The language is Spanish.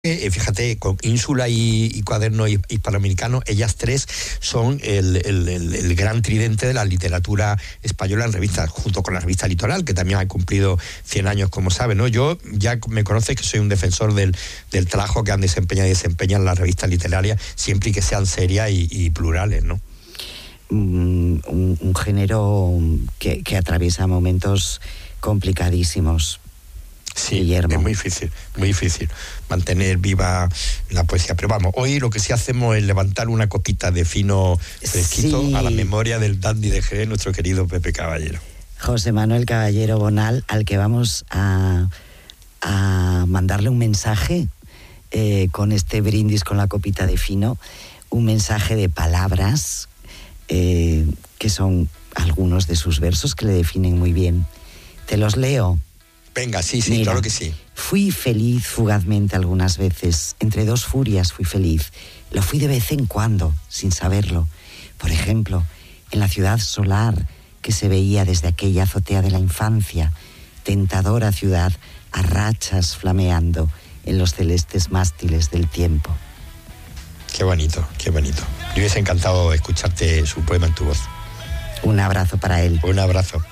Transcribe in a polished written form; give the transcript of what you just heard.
Fíjate, con Ínsula y Cuaderno Hispanoamericano, ellas tres son el gran tridente de la literatura española en revistas, junto con la revista Litoral, que también ha cumplido 100 años, como sabe, ¿no? Yo, ya me conoces que soy un defensor del trabajo que han desempeñado y desempeñan las revistas literarias, siempre y que sean serias y plurales, ¿no? Un género que atraviesa momentos complicadísimos. Sí, Guillermo. es muy difícil mantener viva la poesía. Pero vamos, hoy lo que sí hacemos es levantar una copita de fino fresquito, sí, a la memoria del dandy de Jerez, nuestro querido Pepe Caballero. José Manuel Caballero Bonal, al que vamos a mandarle un mensaje con este brindis con la copita de fino, un mensaje de palabras que son algunos de sus versos que le definen muy bien. Te los leo. Venga, sí, Mira, claro que sí. Fui feliz fugazmente algunas veces, entre dos furias fui feliz. Lo fui de vez en cuando, sin saberlo. Por ejemplo, en la ciudad solar que se veía desde aquella azotea de la infancia, tentadora ciudad a rachas flameando en los celestes mástiles del tiempo. Qué bonito, qué bonito. Me hubiese encantado escucharte su poema en tu voz. Un abrazo para él. Un abrazo.